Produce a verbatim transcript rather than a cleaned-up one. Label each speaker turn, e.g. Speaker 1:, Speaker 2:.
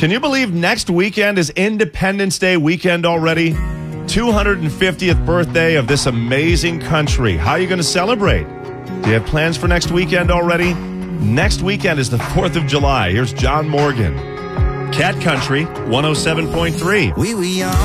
Speaker 1: Can you believe next weekend is Independence Day weekend already? two hundred fiftieth birthday of this amazing country. How are you going to celebrate? Do you have plans for next weekend already? Next weekend is the fourth of July. Here's John Morgan. Cat Country one oh seven point three.
Speaker 2: We were young.